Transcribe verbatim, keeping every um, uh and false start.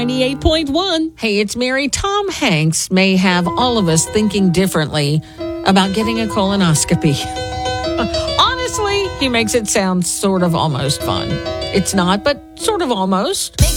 ninety-eight point one. Hey, it's Mary. Tom Hanks may have all of us thinking differently about getting a colonoscopy. Honestly, he makes it sound sort of almost fun. It's not, but sort of almost.